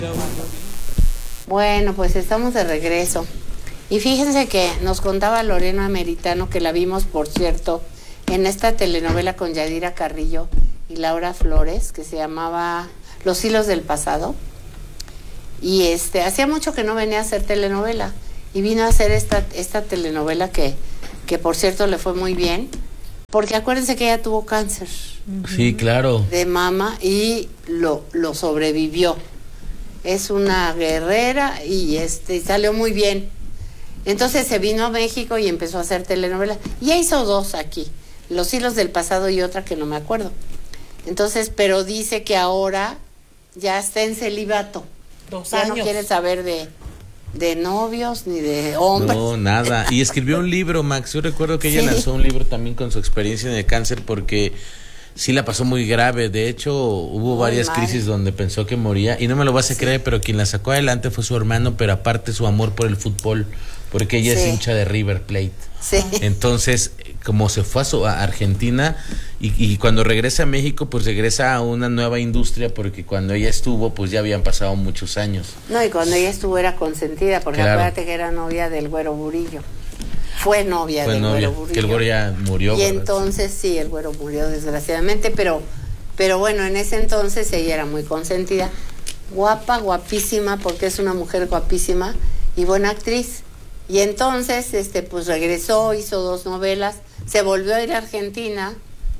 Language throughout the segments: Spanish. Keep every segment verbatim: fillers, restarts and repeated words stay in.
Bueno, pues estamos de regreso. Y fíjense que nos contaba Lorena Meritano, que la vimos, por cierto, en esta telenovela con Yadira Carrillo y Laura Flores, que se llamaba Los hilos del pasado. Y este, hacía mucho que no venía a hacer telenovela. Y vino a hacer esta, esta telenovela que, que, por cierto, le fue muy bien. Porque acuérdense que ella tuvo cáncer. Sí, claro. De mama y lo, lo sobrevivió. Es una guerrera y este salió muy bien. Entonces se vino a México y empezó a hacer telenovelas. Y ya hizo dos aquí, Los hilos del pasado y otra que no me acuerdo. Entonces, pero dice que ahora ya está en celibato. Dos ya años. no quiere saber de, de novios ni de hombres. No, nada. Y escribió un libro, Max. Yo recuerdo que ella Sí. lanzó un libro también con su experiencia en el cáncer porque sí la pasó muy grave. De hecho, hubo Muy varias mal. crisis donde pensó que moría. Y no me lo vas a Sí. creer, pero quien la sacó adelante fue su hermano, pero aparte su amor por el fútbol, porque ella Sí. es hincha de River Plate. Sí. Entonces, como se fue a, su, a Argentina y, y cuando regresa a México, pues regresa a una nueva industria, porque cuando ella estuvo, pues ya habían pasado muchos años. No, y cuando ella estuvo era consentida, porque Claro. acuérdate que era novia del Güero Burillo. Fue novia Fue del novia, Güero Burillo. que el Güero ya murió. Y ¿verdad? entonces sí, el Güero murió desgraciadamente, pero, pero bueno, en ese entonces ella era muy consentida, guapa, guapísima, porque es una mujer guapísima y buena actriz. Y entonces, este, pues regresó, hizo dos novelas, se volvió a ir a Argentina,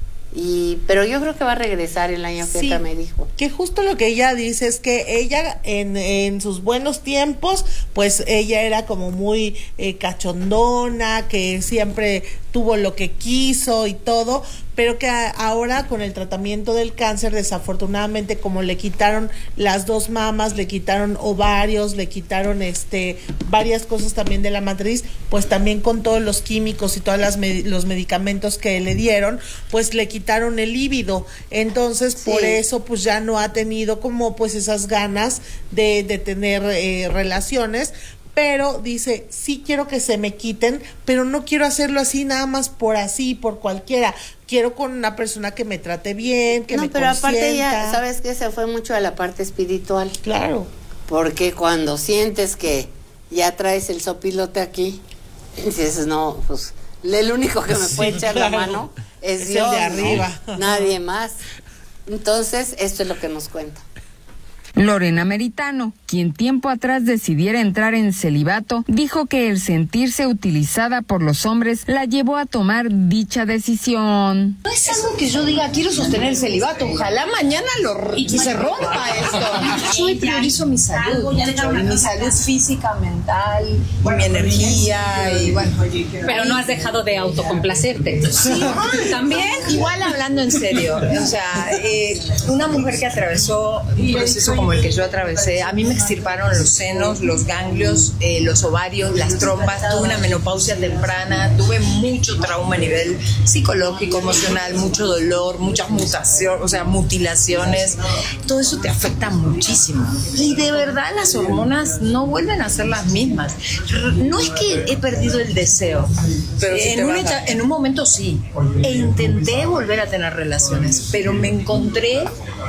y, pero yo creo que va a regresar el año que Sí, entra, me dijo. que justo lo que ella dice es que ella en, en sus buenos tiempos, pues ella era como muy eh, cachondona, que siempre tuvo lo que quiso y todo, pero que a, ahora con el tratamiento del cáncer, desafortunadamente, como le quitaron las dos mamas, le quitaron ovarios, le quitaron este varias cosas también de la matriz, pues también con todos los químicos y todos las med- los medicamentos que le dieron, pues le quitaron el líbido. Entonces, Sí. por eso pues ya no ha tenido como pues esas ganas de, de tener eh, relaciones. Pero dice, sí quiero que se me quiten, pero no quiero hacerlo así nada más por así, por cualquiera. Quiero con una persona que me trate bien, que No, me pero aparte consienta. ella, ¿sabes qué? Se fue mucho a la parte espiritual. Claro. Porque cuando sientes que ya traes el sopilote aquí, dices, no, pues el único que me Sí, puede echar claro. la mano es, Es el Dios, de ¿no? arriba. Nadie más. Entonces, esto es lo que nos cuenta. Lorena Meritano, quien tiempo atrás decidiera entrar en celibato, dijo que el sentirse utilizada por los hombres la llevó a tomar dicha decisión. No es algo que yo diga, quiero sostener el celibato. Ojalá mañana lo, y se rompa esto. Yo priorizo mi salud, mucho, y mi salud física, mental, y mi energía, y bueno. Pero no has dejado de autocomplacerte. Sí, también. Igual hablando en serio, o sea, eh, una mujer que atravesó un proceso como el que yo atravesé, a mí me extirparon los senos, los ganglios, eh, los ovarios, las trompas, tuve una menopausia temprana, tuve mucho trauma a nivel psicológico, emocional, mucho dolor, muchas mutaciones, o sea, mutilaciones, todo eso te afecta muchísimo. Y de verdad las hormonas no vuelven a ser las mismas. No es que he perdido el deseo, pero sí en, un eta- en un momento sí, e intenté volver a tener relaciones, pero me encontré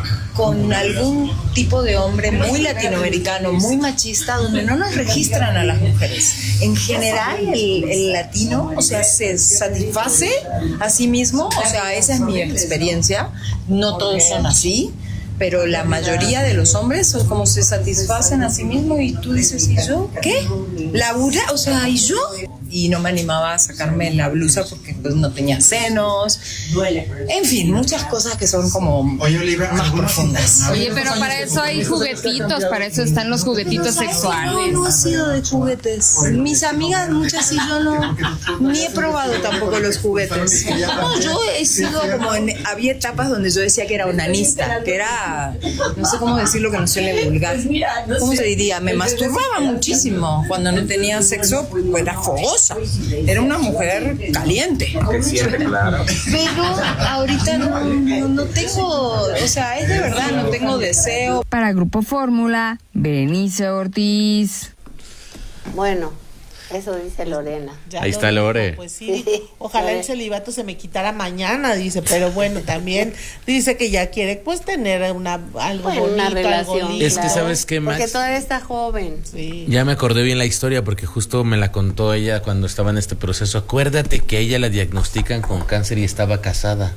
con algún tipo de hombre muy latinoamericano, muy machista, donde no nos registran a las mujeres. En general, el, el latino, o sea, se satisface a sí mismo, o sea, esa es mi experiencia, no todos son así, pero la mayoría de los hombres son como se satisfacen a sí mismos y tú dices, ¿y yo? ¿Qué? ¿Labura? O sea, ¿y yo? Y no me animaba a sacarme la blusa porque pues no tenía senos. En fin, muchas cosas que son como más profundas. Oye, pero para eso hay juguetitos, para eso están los juguetitos No, sexuales. no he sido de juguetes. Mis amigas, muchas y yo no, ni he probado tampoco los juguetes. No, yo he sido como en, había etapas donde yo decía que era onanista, que era, no sé cómo decirlo que no suene vulgar. ¿Cómo se diría? Me masturbaba muchísimo. Cuando no tenía sexo, pues era fogosa. Era una mujer caliente. Pero ahorita no, no, no tengo, o sea, es de verdad, no tengo deseo. Para Grupo Fórmula, Berenice Ortiz. Bueno, Eso dice Lorena. Ya Ahí lo está dijo, Lore. Pues sí, ojalá el celibato se me quitara mañana, dice, pero bueno, también dice que ya quiere pues tener una algo Bueno, bonito, una algo relación. lindo. Es que, ¿sabes qué, Max? Porque todavía está joven. Sí. Ya me acordé bien la historia porque justo me la contó ella cuando estaba en este proceso. Acuérdate que a ella la diagnostican con cáncer y estaba casada.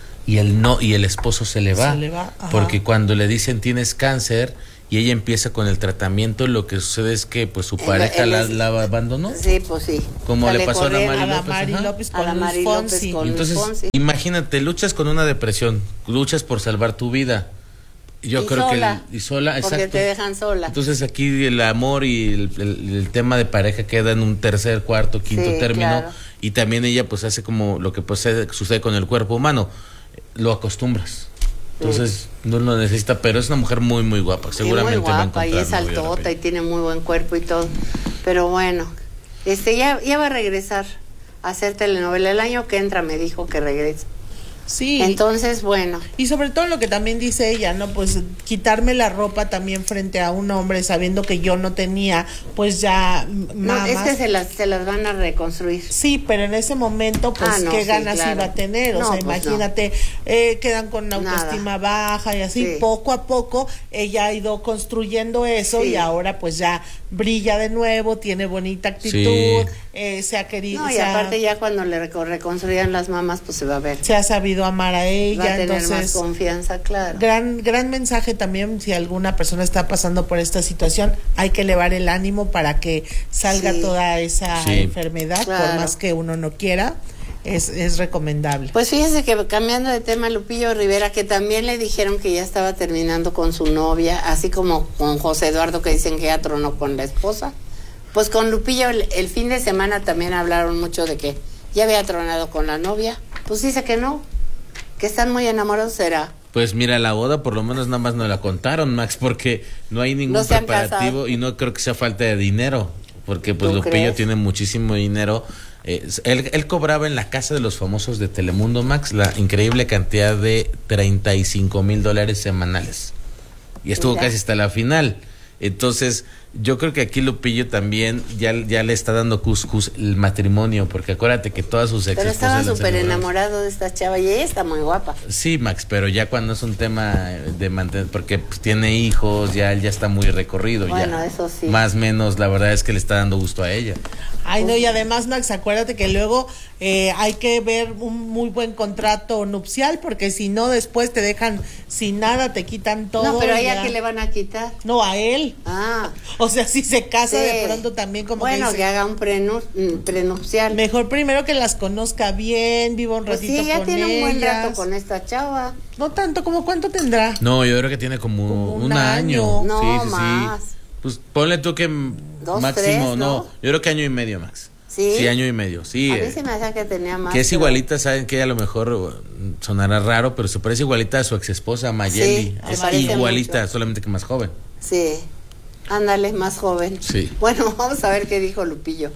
Y el no y el esposo se le va. Se le va, ajá. Porque cuando le dicen tienes cáncer y ella empieza con el tratamiento, lo que sucede es que pues su El- pareja el- la, la abandonó. Sí, pues sí. Como O sea, le pasó a la corrieron Mari A la López, Mari ajá. López a con la Luis Mari López Fonsi. con- Entonces, Luis Fonsi. imagínate, luchas con una depresión, luchas por salvar tu vida. Yo Y creo sola, que el- y sola, porque exacto. te dejan sola. Entonces aquí el amor y el, el- el tema de pareja queda en un tercer, cuarto, quinto Sí, término, claro. y también ella pues hace como lo que pues, sucede, sucede con el cuerpo humano, lo acostumbras. Entonces no lo necesita, pero es una mujer muy muy guapa, seguramente y muy va a guapa, encontrar y es novio altota y rápido. tiene muy buen cuerpo y todo. Pero bueno, este ya, ya va a regresar a hacer telenovela. El año que entra me dijo que regresa. Sí. Entonces, bueno, Y sobre todo lo que también dice ella, ¿no? Pues quitarme la ropa también frente a un hombre sabiendo que yo no tenía, pues ya m- no, mamas. es que se las, se las van a reconstruir. Sí, pero en ese momento, pues, Ah, no, ¿qué sí, ganas claro. iba a tener? O No, sea, pues, imagínate, eh, quedan con una Nada. autoestima baja y así, Sí. poco a poco ella ha ido construyendo eso Sí. y ahora pues ya brilla de nuevo, tiene bonita actitud, Sí. eh, se ha querido, No, y se ha- aparte ya cuando le reco- reconstruyan las mamas, pues se va a ver. se ha sabido amar a ella, Va a tener más entonces... confianza, claro. Gran, gran mensaje también, si alguna persona está pasando por esta situación, hay que elevar el ánimo para que salga Sí. toda esa Sí. enfermedad, por Claro. más que uno no quiera, es, es recomendable. Pues fíjese que cambiando de tema, Lupillo Rivera, que también le dijeron que ya estaba terminando con su novia, así como con José Eduardo, que dicen que ya tronó con la esposa. Pues con Lupillo el, el fin de semana también hablaron mucho de que ya había tronado con la novia. Pues dice que no, que están muy enamorados, será. Pues mira, la boda por lo menos nada más no la contaron, Max, porque no hay ningún No se han preparativo casado. y no creo que sea falta de dinero, porque pues ¿Tú Lupillo crees? tiene muchísimo dinero. Eh, él, él cobraba en la casa de los famosos de Telemundo, Max, la increíble cantidad de treinta y cinco mil dólares semanales. Y estuvo Mira. casi hasta la final. Entonces, yo creo que aquí Lupillo también ya, ya le está dando cuscús el matrimonio, porque acuérdate que todas sus ex Pero estaba esposas las súper enamoraron. enamorado de esta chava y ella está muy guapa. Sí, Max, pero ya cuando es un tema de mantener, porque pues, tiene hijos, ya él ya está muy recorrido. Bueno, ya. eso sí. Más o menos, la verdad es que le está dando gusto a ella. Ay, no, y además, Max, acuérdate que luego eh, hay que ver un muy buen contrato nupcial, porque si no, después te dejan sin nada, te quitan todo. No, pero a y ella ya. que le van a quitar. No, a él. Ah, O sea, si se casa sí. de pronto también como bueno, que que, dice, haga un prenu- mm, prenupcial. mejor primero que las conozca bien, viva un Pues ratito sí, ya con tiene un buen ellas. rato con esta chava. No tanto, como cuánto tendrá. No, yo creo que tiene como, Como un un año. año. No, sí, sí, más. sí. Pues ponle tú que m- Dos, máximo, tres, no. ¿no? Yo creo que año y medio, Max. ¿Sí? Sí, año y medio, sí. A mí eh, se me hacía que tenía más. que es pero- igualita, saben que a lo mejor uh, sonará raro, pero se parece igualita a su ex esposa Mayeli. Sí, se es parece igualita, mucho. solamente que más joven. Sí, ándale, más joven. Sí. Bueno, vamos a ver qué dijo Lupillo.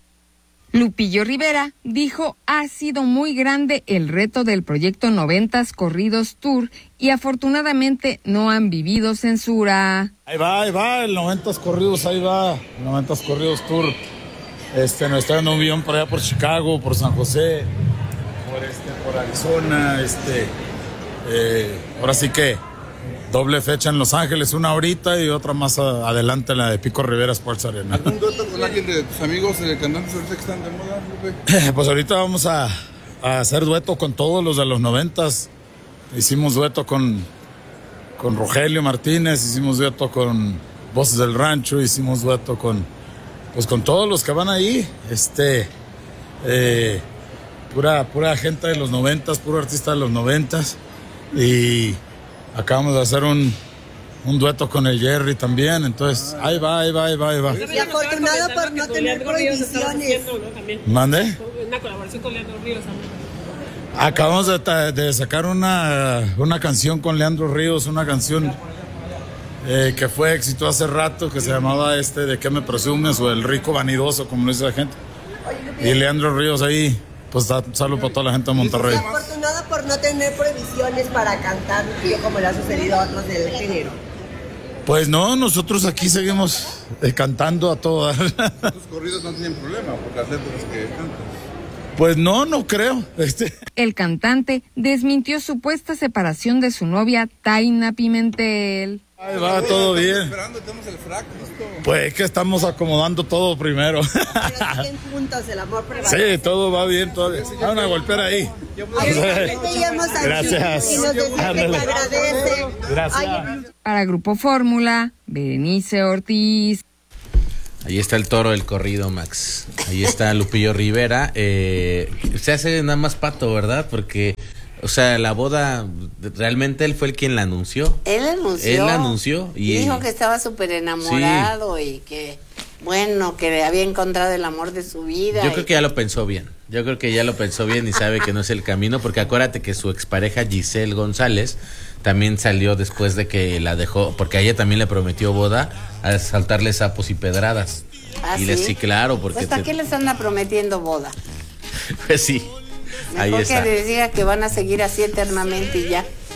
Lupillo Rivera dijo ha sido muy grande el reto del proyecto noventas Corridos Tour y afortunadamente no han vivido censura. Ahí va, ahí va, el noventas Corridos, ahí va, noventas Corridos Tour. Este, nos está dando un guión por allá por Chicago, por San José, por, este, por Arizona, este, eh, ahora sí que doble fecha en Los Ángeles, una ahorita y otra más a- adelante, la de Pico Rivera Sports Arena. ¿Algún dueto con alguien de tus amigos eh, cantantes ahorita que están de moda, Lupe? Pues ahorita vamos a, a hacer dueto con todos los de los noventas. Hicimos dueto con, con Rogelio Martínez, hicimos dueto con Voces del Rancho, hicimos dueto con, pues con todos los que van ahí. Este, eh, pura, pura gente de los noventas, puro artista de los noventas. Y acabamos de hacer un, un dueto con el Jerry también. Entonces, ahí va, ahí va, ahí va, ahí va. Y afortunado por no tener prohibiciones. ¿Mande? Una colaboración con Leandro Ríos también. Acabamos de, ta- de sacar una, una canción con Leandro Ríos, una canción eh, que fue éxito hace rato, que se llamaba este ¿De qué me presumes? O El rico vanidoso, como lo dice la gente. Y Leandro Ríos ahí, pues da un saludo para toda la gente de Monterrey. Y afortunado por no tener prohibiciones para cantar, como le ha sucedido a otros del género. Pues no, nosotros aquí seguimos eh, cantando a todas. Tus corridos no tienen problema por las letras que cantan. Pues no, no creo. Este... El cantante desmintió supuesta separación de su novia Taina Pimentel. Ahí va, todo bien. Esperando, tenemos el frac, listo. Pues que estamos acomodando todo primero. Pero siguen juntos, el amor prevalece. Sí, todo va bien, todo bien. Van a golpear ahí. Gracias. Y nos decía que te agradece. Gracias. Para Grupo Fórmula, Berenice Ortiz. Ahí está el toro del corrido, Max. Ahí está Lupillo Rivera. Eh, se hace nada más pato, ¿verdad? Porque, o sea, la boda, realmente él fue el quien la anunció. Él anunció. Él la anunció. Y dijo que estaba súper enamorado sí. y que, bueno, que había encontrado el amor de su vida. Yo y... creo que ya lo pensó bien. Yo creo que ya lo pensó bien y sabe que no es el camino, porque acuérdate que su expareja Giselle González también salió después de que la dejó, porque a ella también le prometió boda a saltarle sapos y pedradas. ¿Ah, y sí? le sí, claro, porque... Pues, ¿para te... qué les anda prometiendo boda? Pues sí, Mejor ahí está. que les diga que van a seguir así eternamente y ya.